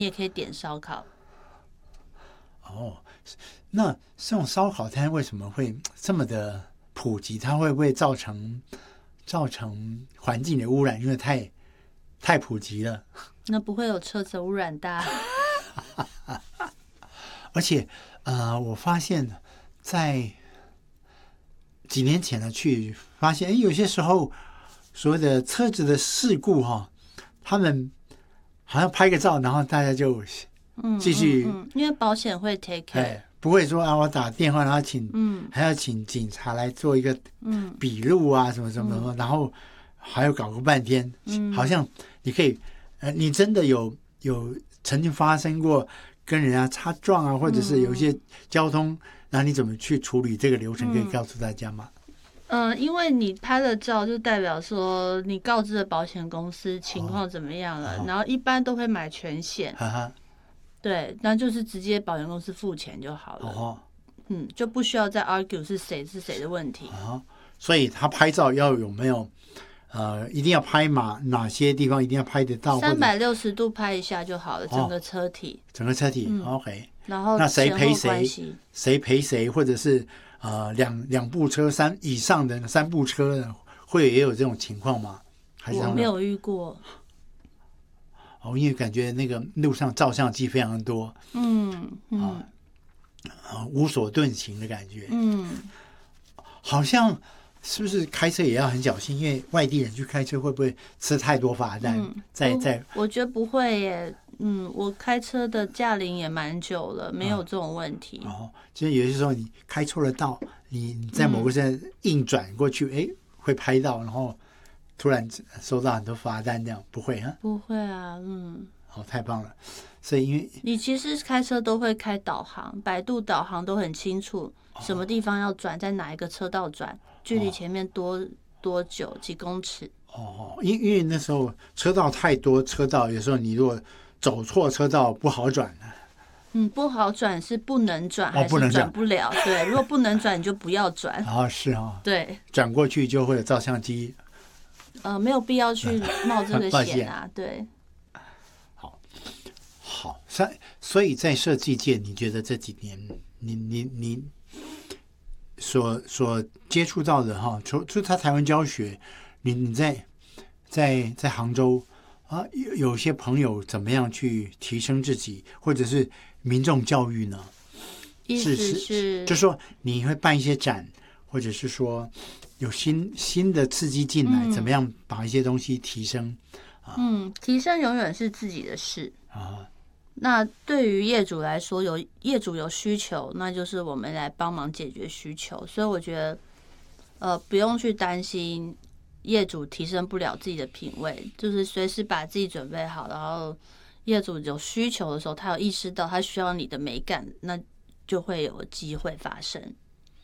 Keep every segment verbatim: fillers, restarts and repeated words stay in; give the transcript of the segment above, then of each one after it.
你也可以点烧烤。 哦，那这种烧烤摊为什么会这么的普及？它会不会造成造成环境的污染？因为太太普及了。 那不会有车子污染大。 而且呃，我发现在几年前呢去发现，哎，有些时候所谓的车子的事故哈、哦，他们好像拍个照，然后大家就继续， 嗯嗯嗯、因为保险会 take care， 不会说啊，我打电话然后请， 嗯， 还要请警察来做一个笔录啊，什么什么什么，嗯、然后还要搞个半天，嗯、好像你可以，呃，你真的有有曾经发生过跟人家擦撞啊，或者是有一些交通，那、嗯、你怎么去处理这个流程？可以告诉大家吗？ 嗯、呃，因为你拍了照，就代表说你告知了保险公司情况怎么样了，哦、然后一般都会买全险。哈哈，对，那就是直接保险公司付钱就好了。哦，嗯，就不需要再 argue 是谁是谁的问题。 哦，所以他拍照要有没有，呃，一定要拍嘛？哪些地方一定要拍得到？ 三百六十度拍一下就好了，整个车体。 哦、整个车体、 嗯、 ，OK。 然后那谁赔谁？谁赔谁？或者是呃两两部车三以上的三部车的，会也有这种情况吗？还是我没有遇过。 哦，因为感觉那个路上照相机非常多， 嗯嗯、 啊啊，无所遁形的感觉， 嗯， 好像是不是开车也要很小心？因为外地人去开车会不会吃太多罚单？ 嗯、 在在， 我觉得不会耶，嗯，我开车的驾龄也蛮久了，没有这种问题。 哦，就是有些时候你开错了道，你你在某个站硬转过去，哎、嗯，会拍到，然后突然收到很多罚单，这样不会啊？ 不会啊，嗯。 哦，太棒了！所以因为你其实开车都会开导航，百度导航都很清楚什么地方要转，在哪一个车道转，距离前面多、哦、多久几公尺。 哦，因因为那时候车道太多，车道有时候你如果走错车道不好转了。 嗯，不好转是不能转还是转不了？哦、不对，如果不能转你就不要转。 啊、哦，是啊、哦。对，转过去就会有照相机。 呃，没有必要去冒这个险啊，对。 好，所以在设计界，你觉得这几年你你你所所接触到的哈，除除他台湾教学，你你在在在杭州啊，有有些朋友怎么样去提升自己，或者是民众教育呢？ 意思是，是就说你会办一些展，或者是说有新新的刺激进来，嗯、怎么样把一些东西提升？ 啊、嗯，提升永远是自己的事啊。那对于业主来说，有业主有需求，那就是我们来帮忙解决需求。所以我觉得，呃，不用去担心业主提升不了自己的品味，就是随时把自己准备好，然后业主有需求的时候，他有意识到他需要你的美感，那就会有机会发生。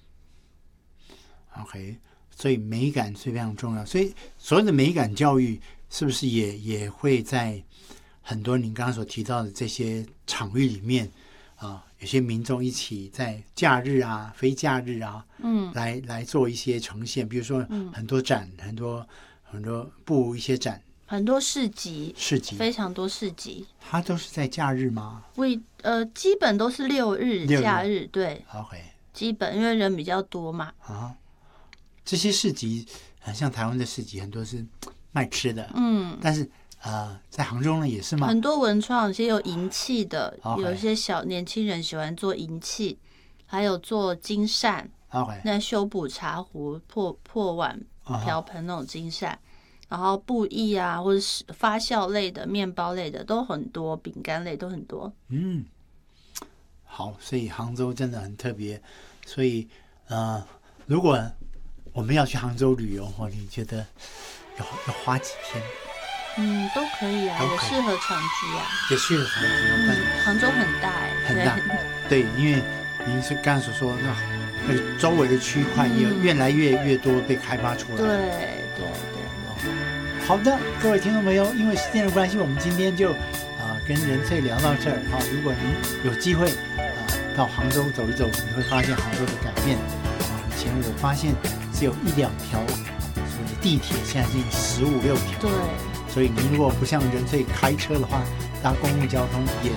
OK， 所以美感是非常重要。所以所谓的美感教育，是不是也也会在很多您刚刚所提到的这些场域里面啊，有些民众一起在假日啊、非假日啊，嗯，来来做一些呈现，比如说很多展、嗯、很多很多布一些展， 很多市集， 市集非常多市集。 它都是在假日吗？ 为呃，基本都是六日六日假日，对 ，OK， 基本因为人比较多嘛。 啊，这些市集很像台湾的市集，很多是卖吃的，嗯，但是。呃，在杭州呢也是吗？ 很多文创，有些有银器的， okay. 有一些小年轻人喜欢做银器，还有做金扇， okay. 那修补茶壶、破破碗、瓢盆那种金扇， uh-huh. 然后布艺啊，或者是发酵类的、面包类的都很多，饼干类都很多。 嗯，好，所以杭州真的很特别。所以呃，如果我们要去杭州旅游，你觉得要要花几天？ 嗯，都可以啊， okay. 也适合长居啊， 也适合长居。 嗯，杭州很大哎、 欸，很大，对，因为您是刚才所说的那个周围的区块也越来越越多被开发出来。 对对对、哦。 好的，各位听众朋友，因为时间的关系，我们今天就啊、呃、跟人翠聊到这儿。好，如果您有机会啊、呃、到杭州走一走，你会发现杭州的改变啊。以前我发现只有一两条所谓的地铁，现在是有十五六条。 对。 所以您如果不像人翠开车的话，大搭公共交通也